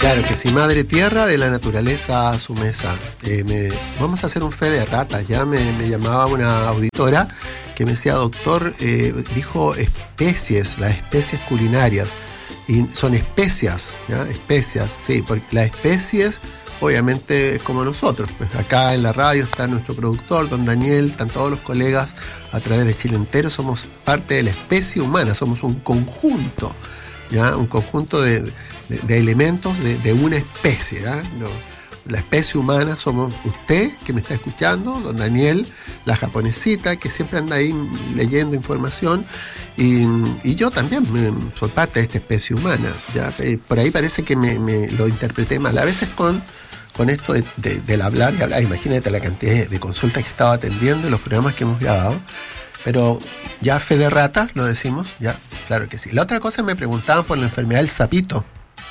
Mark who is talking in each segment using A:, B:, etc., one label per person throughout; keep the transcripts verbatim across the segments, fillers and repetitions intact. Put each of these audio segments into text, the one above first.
A: Claro que sí, Madre Tierra, de la naturaleza a su mesa. Eh, me, vamos a hacer un fe de ratas. Ya me, me llamaba una auditora que me decía, doctor, eh, dijo especies, las especies culinarias. Y son especias, ¿ya? Especias, sí, porque las especies obviamente es como nosotros. Pues acá en la radio está nuestro productor, don Daniel, están todos los colegas a través de Chile entero, somos parte de la especie humana, somos un conjunto, ¿ya? Un conjunto de, de, de elementos de, de una especie, ¿ya? No, la especie humana somos usted, que me está escuchando, don Daniel, la japonesita, que siempre anda ahí leyendo información, y, y yo también me, soy parte de esta especie humana, ¿ya? Por ahí parece que me, me lo interpreté mal, a veces con... con esto de, de, del hablar y hablar, imagínate la cantidad de consultas que he estado atendiendo y los programas que hemos grabado, pero ya fe de ratas, lo decimos, ya, claro que sí. La otra cosa, me preguntaban por la enfermedad del sapito.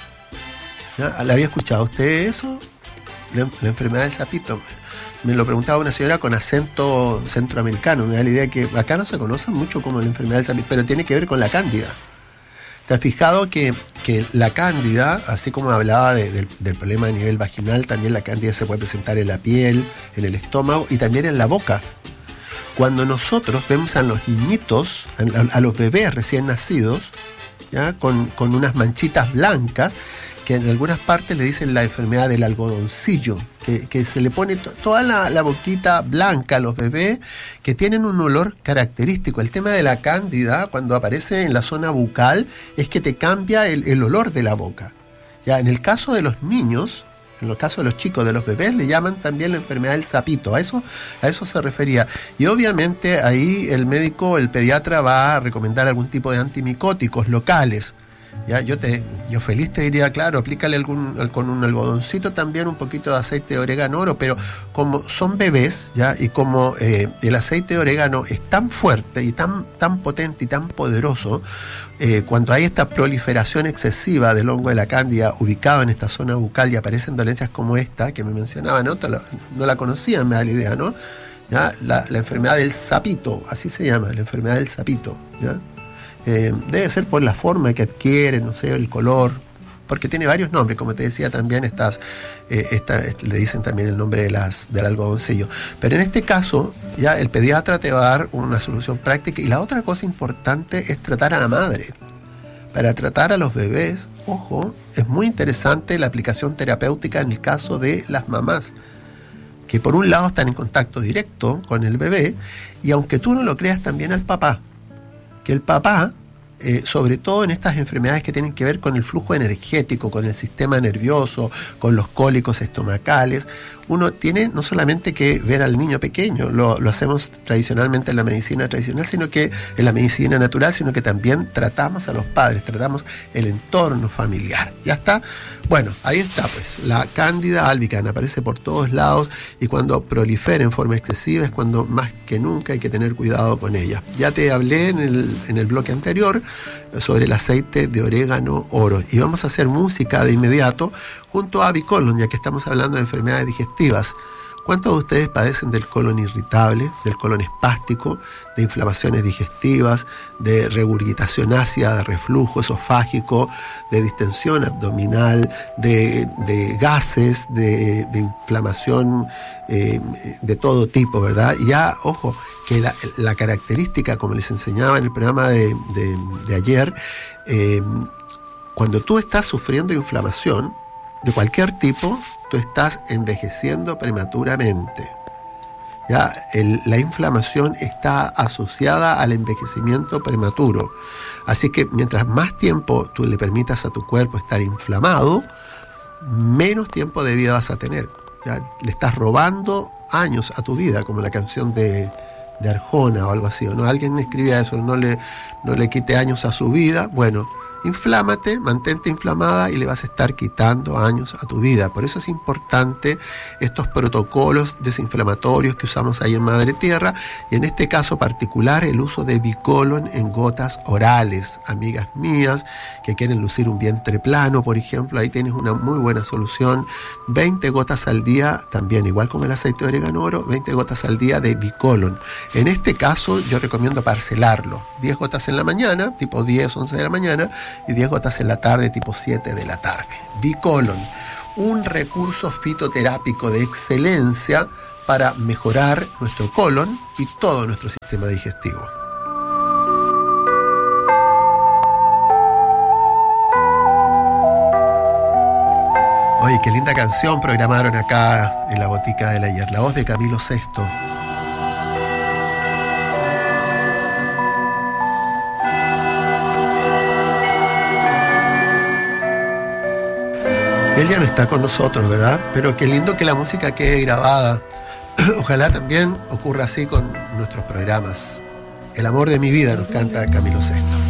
A: ¿Ya? ¿La había escuchado usted eso? La, la enfermedad del sapito. Me lo preguntaba una señora con acento centroamericano, me da la idea que acá no se conoce mucho como la enfermedad del sapito, pero tiene que ver con la cándida. ¿Te has fijado que, que la cándida, así como hablaba de, de, del problema a nivel vaginal, también la cándida se puede presentar en la piel, en el estómago y también en la boca? Cuando nosotros vemos a los niñitos, a, a los bebés recién nacidos, ¿ya? Con, con unas manchitas blancas, que en algunas partes le dicen la enfermedad del algodoncillo, que, que se le pone to, toda la, la boquita blanca a los bebés, que tienen un olor característico. El tema de la cándida, cuando aparece en la zona bucal, es que te cambia el, el olor de la boca. Ya, en el caso de los niños, en el caso de los chicos, de los bebés, le llaman también la enfermedad del sapito. A eso, a eso se refería. Y obviamente ahí el médico, el pediatra, va a recomendar algún tipo de antimicóticos locales. Ya, yo te, yo feliz te diría, claro, aplícale algún, con un algodoncito también un poquito de aceite de orégano oro, pero como son bebés, ya, y como eh, el aceite de orégano es tan fuerte y tan, tan potente y tan poderoso, eh, cuando hay esta proliferación excesiva del hongo de la cándida ubicado en esta zona bucal y aparecen dolencias como esta que me mencionaba, ¿no? No la conocían, me da la idea, ¿no? ¿Ya? La, la enfermedad del sapito, así se llama, la enfermedad del sapito, ¿ya? Eh, debe ser por la forma que adquiere, no sé, el color, porque tiene varios nombres, como te decía también, estas, eh, esta, le dicen también el nombre de las, del algodoncillo. Pero en este caso, ya el pediatra te va a dar una solución práctica. Y la otra cosa importante es tratar a la madre. Para tratar a los bebés, ojo, es muy interesante la aplicación terapéutica en el caso de las mamás, que por un lado están en contacto directo con el bebé, y aunque tú no lo creas, también al papá. Que el papá, eh, sobre todo en estas enfermedades que tienen que ver con el flujo energético, con el sistema nervioso, con los cólicos estomacales, uno tiene no solamente que ver al niño pequeño, lo, lo hacemos tradicionalmente en la medicina tradicional, sino que en la medicina natural, sino que también tratamos a los padres, tratamos el entorno familiar. ¿Ya está? Bueno, ahí está pues, la cándida albicans aparece por todos lados y cuando prolifera en forma excesiva es cuando más que nunca hay que tener cuidado con ella. Ya te hablé en el, en el bloque anterior sobre el aceite de orégano oro y vamos a hacer música de inmediato junto a Bicolon, ya que estamos hablando de enfermedades digestivas. ¿Cuántos de ustedes padecen del colon irritable, del colon espástico, de inflamaciones digestivas, de regurgitación ácida, de reflujo esofágico, de distensión abdominal, de, de gases, de, de inflamación eh, de todo tipo, ¿verdad? Y ya, ojo, que la, la característica, como les enseñaba en el programa de, de, de ayer, eh, cuando tú estás sufriendo inflamación de cualquier tipo, tú estás envejeciendo prematuramente. Ya, el, la inflamación está asociada al envejecimiento prematuro. Así que mientras más tiempo tú le permitas a tu cuerpo estar inflamado, menos tiempo de vida vas a tener. Ya, le estás robando años a tu vida, como la canción de, de Arjona o algo así, ¿no? Alguien escribía eso, no le, no le quite años a su vida. Bueno, inflámate, mantente inflamada y le vas a estar quitando años a tu vida. Por eso es importante estos protocolos desinflamatorios que usamos ahí en Madre Tierra, y en este caso particular el uso de Bicolon en gotas orales. Amigas mías que quieren lucir un vientre plano, por ejemplo, ahí tienes una muy buena solución. veinte gotas al día, también igual como el aceite de orégano oro, veinte gotas al día de Bicolon. En este caso yo recomiendo parcelarlo, diez gotas en la mañana, tipo diez, once de la mañana, y diez gotas en la tarde, tipo siete de la tarde. Bicolon, un recurso fitoterápico de excelencia para mejorar nuestro colon y todo nuestro sistema digestivo. Oye, qué linda canción programaron acá en la Botica del Ayer, la voz de Camilo Sesto. Él ya no está con nosotros, ¿verdad? Pero qué lindo que la música quede grabada. Ojalá también ocurra así con nuestros programas. El amor de mi vida nos canta Camilo Sesto.